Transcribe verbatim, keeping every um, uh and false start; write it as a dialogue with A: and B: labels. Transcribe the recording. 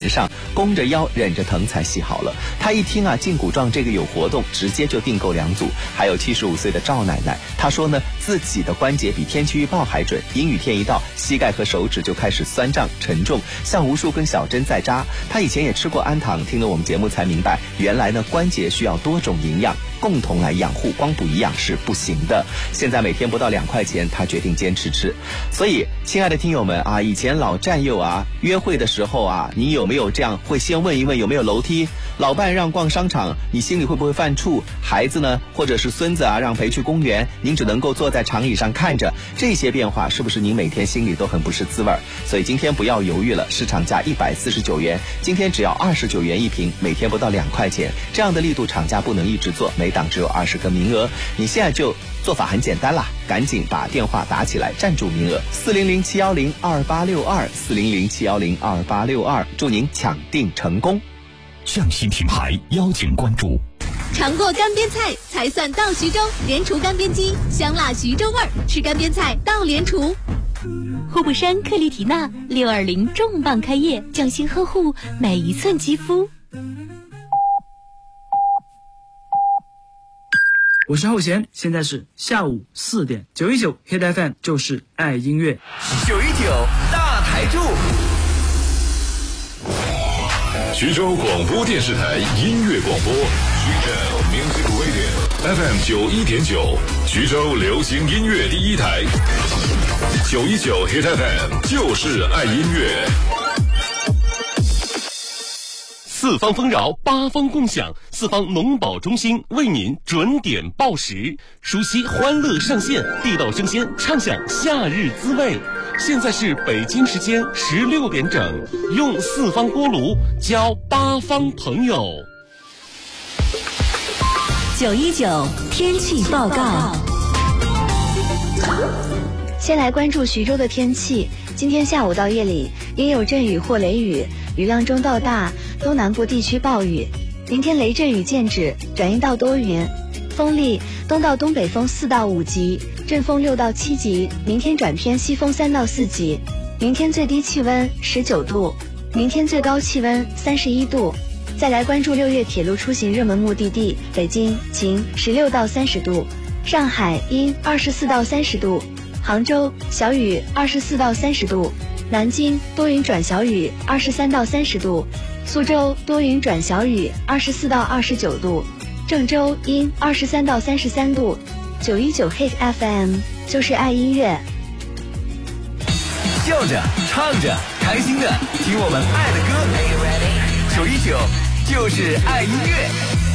A: 上，弓着腰忍着疼才洗好了。他一听啊劲鼓壮这个有活动，直接就订购两组。还有七十五岁的赵奶奶，她说呢自己的关节比天气预报还准，阴雨天一到，膝盖和手指就开始酸胀沉重，像无数根小针在扎。她以前也吃过氨糖，听了我们节目才明白，原来呢关节需要多种营养共同来养护，光补营养是不行的。现在每天不到两块钱，他决定坚持吃。所以亲爱的听友们啊，以前老战友啊约会的时候啊，你有没有这样会先问一问有没有楼梯？老伴让逛商场，你心里会不会犯怵？孩子呢或者是孙子啊让陪去公园，您只能够坐在长椅上看着，这些变化是不是您每天心里都很不是滋味？所以今天不要犹豫了，市场价一百四十九元，今天只要二十九元一瓶，每天不到两块钱，这样的力度厂家不能一直做，每档只有二十个名额。你现在就做法很简单啦，赶紧把电话打起来，占住名额四零零七幺零二八六二四零零七幺零二八六二，祝您抢订成功。
B: 匠心品牌邀请关注。
C: 尝过干煸菜才算到徐州，联厨干煸鸡，香辣徐州味儿，吃干煸菜到联厨。
D: 户部山克丽缇娜六二零重磅开业，匠心呵护每一寸肌肤。
E: 我是浩贤，现在是下午四点，九一九 Hit F M 就是爱音乐，
F: 九一九大台柱。
G: 徐州广播电视台音乐广播，徐州 Music Radio F M 九一点九，徐州流行音乐第一台，九一九 Hit F M 就是爱音乐。
H: 四方丰饶，八方共享，四方农保中心为您准点报时，熟悉欢乐上线，地道生鲜，畅享夏日滋味。现在是北京时间十六点整，用四方锅炉交八方朋友。
D: 九一九天气报告。
I: 先来关注徐州的天气，今天下午到夜里阴有阵雨或雷雨，雨量中到大，东南部地区暴雨。明天雷阵雨渐止，转阴到多云，风力东到东北风四到五级，阵风六到七级。明天转偏西风三到四级。明天最低气温十九度，明天最高气温三十一度。再来关注六月铁路出行热门目的地，北京晴十六到三十度，上海阴二十四到三十度，杭州小雨二十四到三十度，南京多云转小雨二十三到三十度，苏州多云转小雨二十四到二十九度，郑州阴二十三到三十三度。九一九 Hit F M 就是爱音乐，
F: 笑着唱着开心的听我们爱的歌，九一九就是爱音乐。